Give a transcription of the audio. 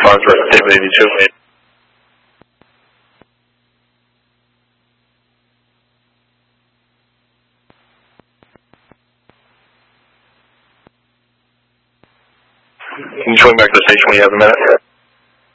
Farnsworth, David 82. Can you swing back to the station when you have a minute?